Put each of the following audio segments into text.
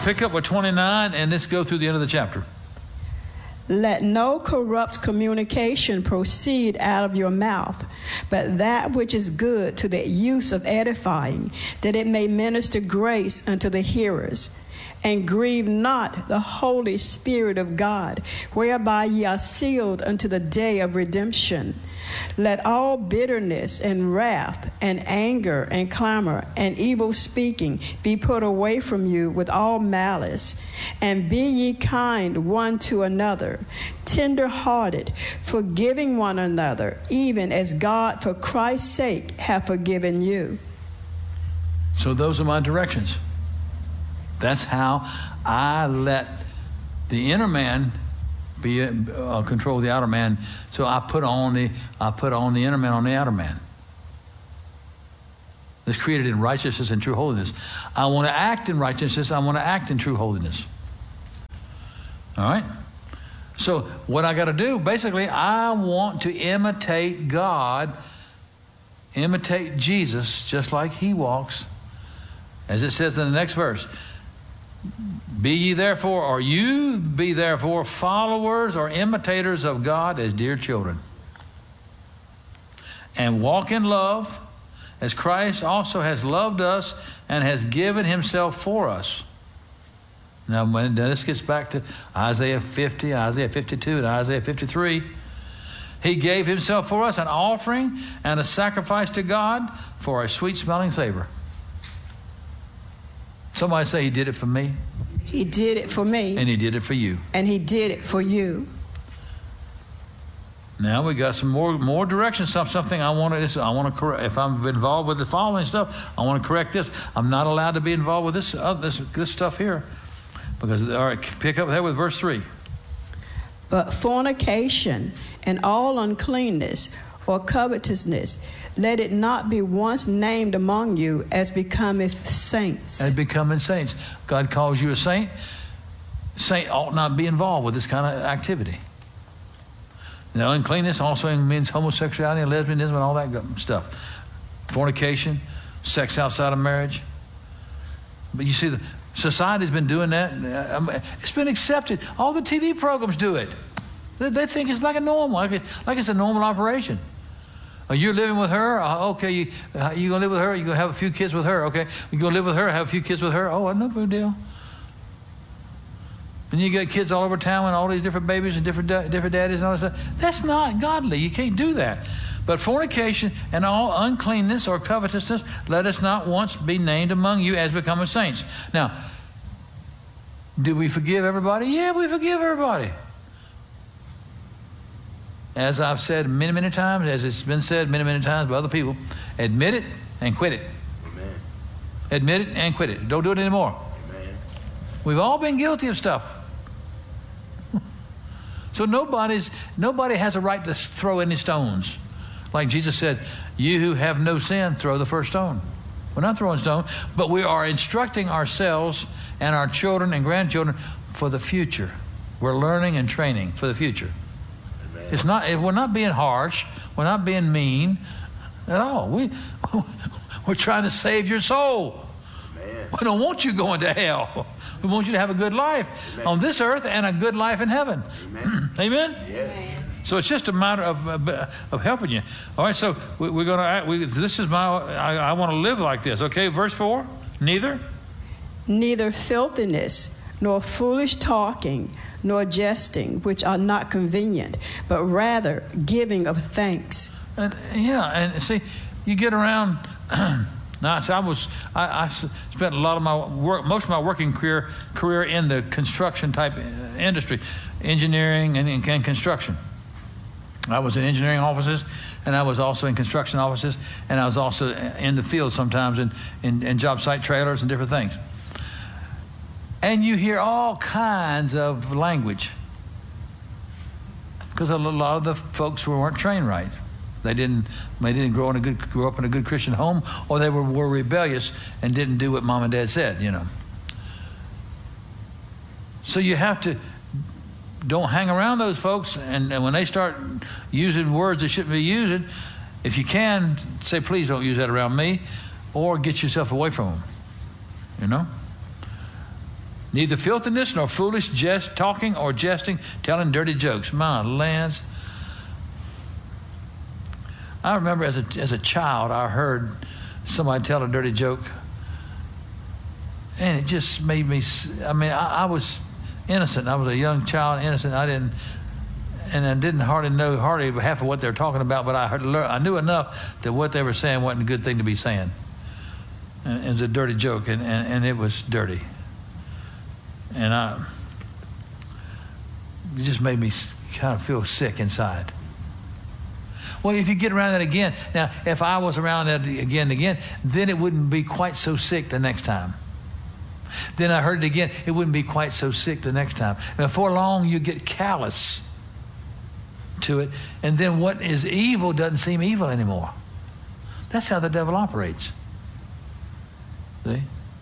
pick up with 29 and let's go through the end of the chapter. Let no corrupt communication proceed out of your mouth, but that which is good to the use of edifying, that it may minister grace unto the hearers. And grieve not the Holy Spirit of God, whereby ye are sealed unto the day of redemption. Let all bitterness and wrath and anger and clamor and evil speaking be put away from you with all malice. And be ye kind one to another, tender-hearted, forgiving one another, even as God for Christ's sake hath forgiven you. So those are my directions. That's how I let the inner man be control the outer man. So I put on the inner man on the outer man. It's created in righteousness and true holiness. I want to act in righteousness. I want to act in true holiness. All right? So what I got to do, basically, I want to imitate God, imitate Jesus, just like he walks. As it says in the next verse, be ye therefore, or you be therefore, followers or imitators of God as dear children. And walk in love, as Christ also has loved us and has given himself for us. Now, when this gets back to Isaiah 50, Isaiah 52, and Isaiah 53, he gave himself for us an offering and a sacrifice to God for a sweet-smelling savor. Somebody say he did it for me. He did it for me. And he did it for you. And he did it for you. Now we got some more directions. Something I want to correct. If I'm involved with the following stuff, I want to correct this. I'm not allowed to be involved with this stuff here, because all right, pick up there with verse 3. But fornication and all uncleanness or covetousness, let it not be once named among you as becometh saints. As becoming saints. God calls you a saint. Saint ought not be involved with this kind of activity. Now, uncleanness also means homosexuality and lesbianism and all that stuff. Fornication, sex outside of marriage. But you see, the society's been doing that. It's been accepted. All the TV programs do it. They think it's like a normal, like it's a normal operation. You're living with her, okay, you're going to live with her, you're going to have a few kids with her, okay. You're going to live with her, have a few kids with her, oh, no big deal. And you get kids all over town and all these different babies and different daddies and all that stuff. That's not godly. You can't do that. But fornication and all uncleanness or covetousness, let us not once be named among you as becoming saints. Now, do we forgive everybody? Yeah, we forgive everybody. As I've said many, many times, as it's been said many, many times by other people, admit it and quit it. Amen. Admit it and quit it. Don't do it anymore. Amen. We've all been guilty of stuff. So nobody has a right to throw any stones. Like Jesus said, you who have no sin, throw the first stone. We're not throwing stone, but we are instructing ourselves and our children and grandchildren for the future. We're learning and training for the future. It's not. We're not being harsh. We're not being mean at all. We're trying to save your soul. Amen. We don't want you going to hell. We want you to have a good life on this earth and a good life in heaven. Amen. Amen? Yes. So it's just a matter of helping you. All right. So we're going to. This is I want to live like this. Okay. Verse 4. Neither Filthiness, nor foolish talking, nor jesting, which are not convenient, but rather giving of thanks. And see, you get around. Now, I spent a lot of my work, most of my working career in the construction type industry, engineering and construction. I was in engineering offices, and I was also in construction offices, and I was also in the field sometimes in job site trailers and different things. And you hear all kinds of language because a lot of the folks weren't trained right. They didn't grow up in a good Christian home, or they were rebellious and didn't do what mom and dad said, you know. So you have to don't hang around those folks, and when they start using words they shouldn't be using, if you can, say, please don't use that around me, or get yourself away from them, you know. Neither filthiness nor foolish talking or jesting, telling dirty jokes. My lands. I remember as a child, I heard somebody tell a dirty joke, and it just made me. I was innocent. I was a young child, innocent. I didn't hardly know half of what they were talking about, but I knew enough that what they were saying wasn't a good thing to be saying. And it was a dirty joke, and it was dirty. And it just made me kind of feel sick inside. Well, if you get around that again, now, if I was around that again and again, then it wouldn't be quite so sick the next time. Then I heard it again, it wouldn't be quite so sick the next time. And before long, you get callous to it, and then what is evil doesn't seem evil anymore. That's how the devil operates. See?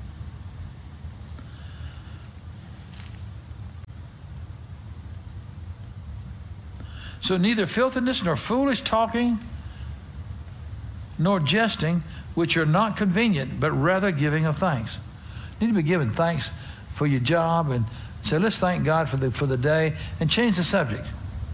So neither filthiness nor foolish talking nor jesting, which are not convenient, but rather giving of thanks. You need to be giving thanks for your job, and say, let's thank God for the day, and change the subject.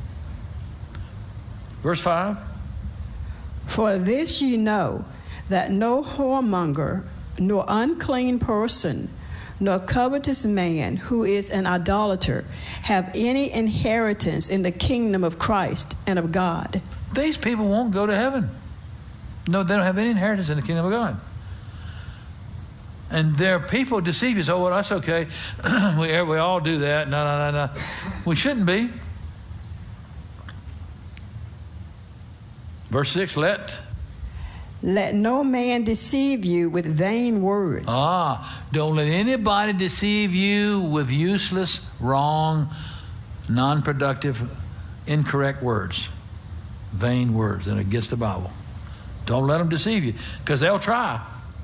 Verse 5. For this ye know, that no whoremonger, nor unclean person, nor covetous man who is an idolater have any inheritance in the kingdom of Christ and of God. These people won't go to heaven. No, they don't have any inheritance in the kingdom of God. And there are people deceive you. So, well, that's okay. we all do that. No. We shouldn't be. Verse 6, Let no man deceive you with vain words. Don't let anybody deceive you with useless, wrong, non-productive, incorrect words. Vain words that are against the Bible. Don't let them deceive you, because they'll try.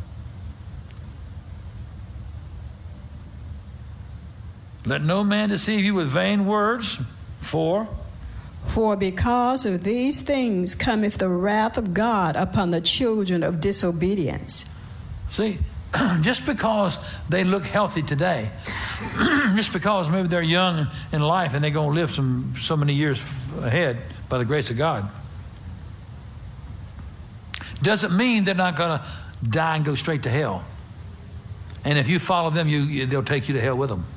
Let no man deceive you with vain words. For because of these things cometh the wrath of God upon the children of disobedience. See, just because they look healthy today, just because maybe they're young in life and they're going to live so many years ahead by the grace of God, doesn't mean they're not going to die and go straight to hell. And if you follow them, they'll take you to hell with them.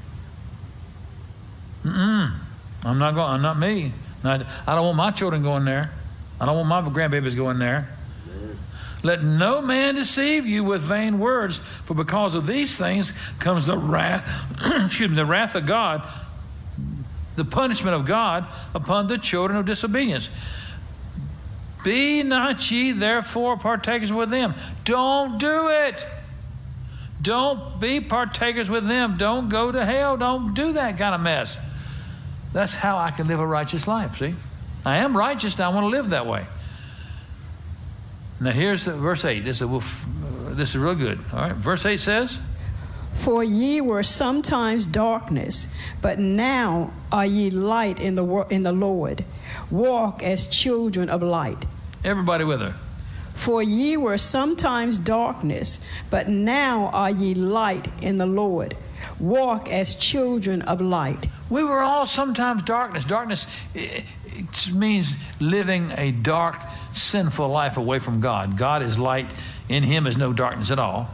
I'm not me. I don't want my children going there. I don't want my grandbabies going there. Let no man deceive you with vain words, for because of these things comes the wrath, the wrath of God, the punishment of God upon the children of disobedience. Be not ye therefore partakers with them. Don't do it. Don't be partakers with them. Don't go to hell. Don't do that kind of mess. That's how I can live a righteous life, see? I am righteous, now I want to live that way. Now here's verse 8. This is real good. All right, verse 8 says, For ye were sometimes darkness, but now are ye light in the Lord. Walk as children of light. Everybody with her. For ye were sometimes darkness, but now are ye light in the Lord. Walk as children of light. We were all sometimes darkness. Darkness it means living a dark, sinful life away from God. God is light. In him is no darkness at all.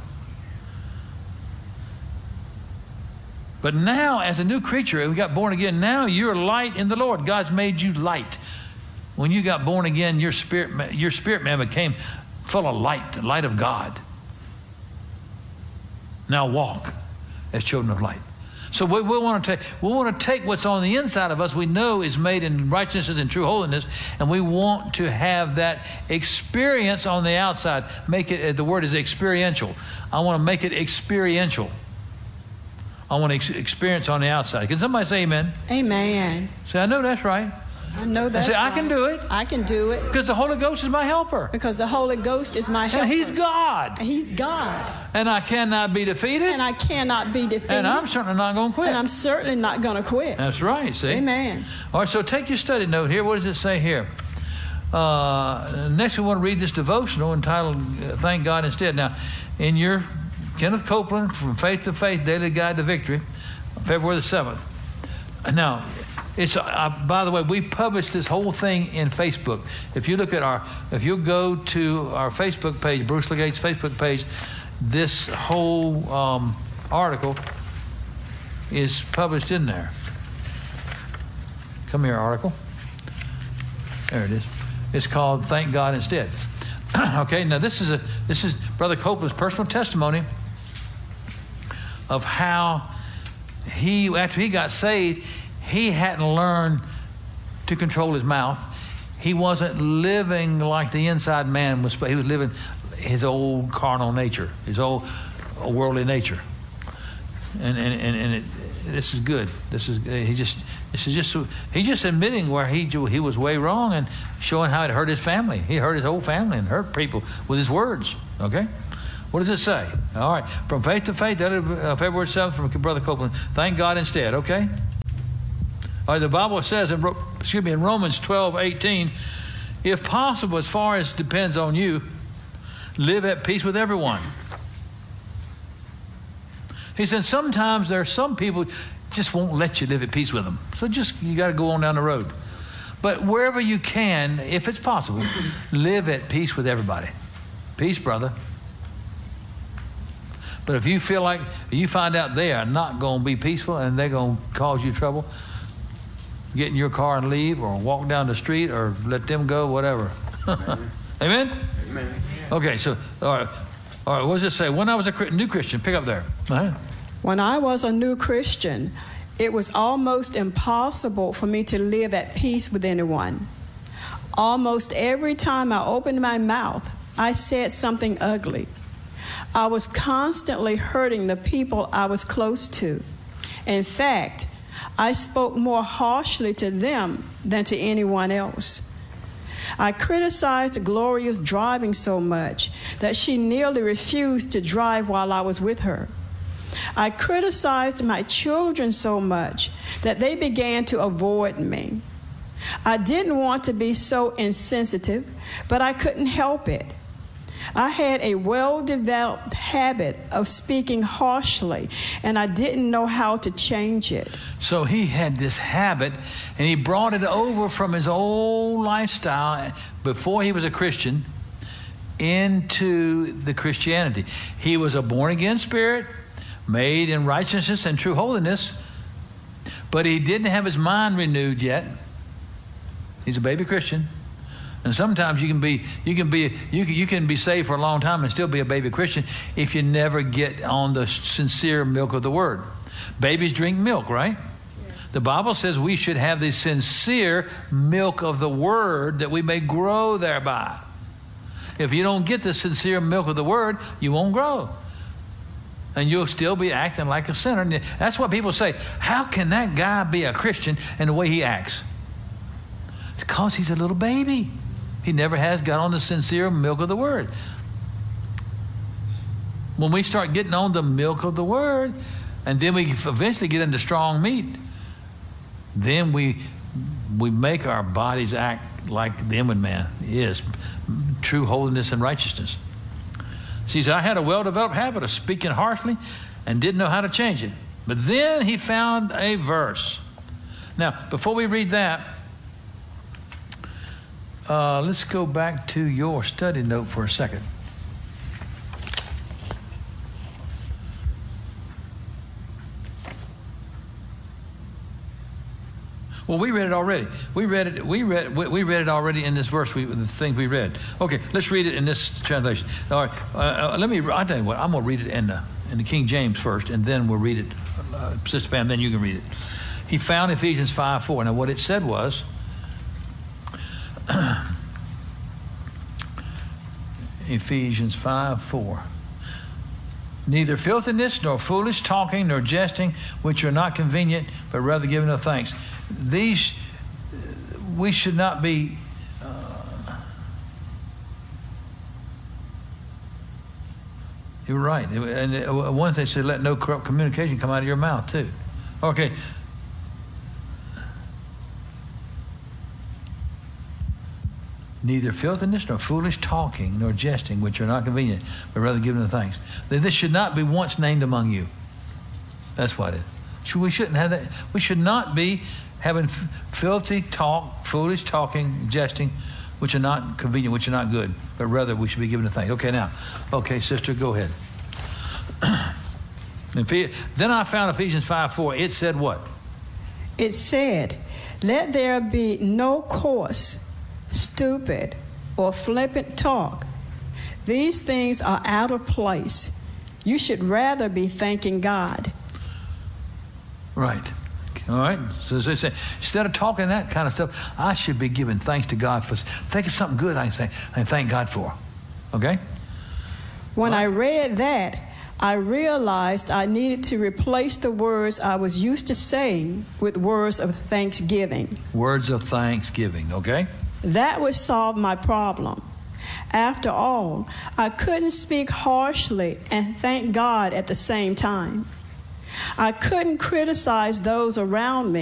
But now, as a new creature, we got born again. Now you're light in the Lord. God's made you light. When you got born again, your spirit man became full of light of God. Now walk as children of light. So we want to take what's on the inside of us we know is made in righteousness and true holiness, and we want to have that experience on the outside. Make it, the word is experiential. I want to make it experiential. I want to experience on the outside. Can somebody say amen? Amen. Say, I know that's right. I know that's right. right. I can do it. I can do it. Because the Holy Ghost is my helper. Because the Holy Ghost is my helper. And He's God. He's God. And I cannot be defeated. And I cannot be defeated. And I'm certainly not going to quit. And I'm certainly not going to quit. That's right, see? Amen. All right, so take your study note here. What does it say here? Next we want to read this devotional entitled Thank God Instead. Now, in your Kenneth Copeland, From Faith to Faith, Daily Guide to Victory, February the 7th. Now, it's by the way, we published this whole thing in Facebook. If you go to our Facebook page, Bruce Legate's Facebook page, this whole article is published in there. Come here, article. There it is. It's called "Thank God Instead." Okay, now this is Brother Copeland's personal testimony of how after he got saved, he hadn't learned to control his mouth. He wasn't living like the inside man was. He was living his old carnal nature, his old worldly nature. And this is good. He's just admitting where he was way wrong and showing how it hurt his family. He hurt his whole family and hurt people with his words. Okay. What does it say? All right. From faith to faith, February 7th from Brother Copeland. Thank God instead, okay? All right, the Bible says in Romans 12:18, if possible, as far as depends on you, live at peace with everyone. He said sometimes there are some people just won't let you live at peace with them. So you got to go on down the road. But wherever you can, if it's possible, live at peace with everybody. Peace, brother. But if you feel like you find out they are not going to be peaceful and they're going to cause you trouble, get in your car and leave, or walk down the street, or let them go, whatever. Amen? Amen. Okay, so, all right, what does it say? When I was a new Christian, pick up there. All right. When I was a new Christian, it was almost impossible for me to live at peace with anyone. Almost every time I opened my mouth, I said something ugly. I was constantly hurting the people I was close to. In fact, I spoke more harshly to them than to anyone else. I criticized Gloria's driving so much that she nearly refused to drive while I was with her. I criticized my children so much that they began to avoid me. I didn't want to be so insensitive, but I couldn't help it. I had a well-developed habit of speaking harshly, and I didn't know how to change it. So he had this habit, and he brought it over from his old lifestyle before he was a Christian into the Christianity. He was a born-again spirit, made in righteousness and true holiness, but he didn't have his mind renewed yet. He's a baby Christian. And sometimes you can be saved for a long time and still be a baby Christian if you never get on the sincere milk of the Word. Babies drink milk, right? Yes. The Bible says we should have the sincere milk of the Word that we may grow thereby. If you don't get the sincere milk of the Word, you won't grow. And you'll still be acting like a sinner. And that's what people say. How can that guy be a Christian in the way he acts? It's because he's a little baby. He never has got on the sincere milk of the Word. When we start getting on the milk of the Word, and then we eventually get into strong meat, then we make our bodies act like the inward man is, true holiness and righteousness. See, I had a well-developed habit of speaking harshly and didn't know how to change it. But then he found a verse. Now, before we read that, let's go back to your study note for a second. Well, we read it already. We read it already in this verse. The things we read. Okay, let's read it in this translation. All right, I'll tell you what. I'm going to read it in the King James first, and then we'll read it, Sister Pam. Then you can read it. He found Ephesians 5:4. Now, what it said was. Ephesians 5:4. Neither filthiness, nor foolish talking, nor jesting, which are not convenient, but rather giving of thanks. These, we should not be you're right. And one thing said, let no corrupt communication come out of your mouth too. Okay. Neither filthiness, nor foolish talking, nor jesting, which are not convenient, but rather giving of thanks. This should not be once named among you. That's what it is. We shouldn't have that. We should not be having filthy talk, foolish talking, jesting, which are not convenient, which are not good, but rather we should be giving the thanks. Okay, sister, go ahead. Then I found Ephesians 5:4. It said what? It said, "Let there be no coarse, stupid, or flippant talk. These things are out of place. You should rather be thanking God." Right. All right. So they say, instead of talking that kind of stuff, I should be giving thanks to God for thinking something good I can say and thank God for. Okay? When I read that, I realized I needed to replace the words I was used to saying with words of thanksgiving. Words of thanksgiving, okay? That would solve my problem. After all, I couldn't speak harshly and thank God at the same time. I couldn't criticize those around me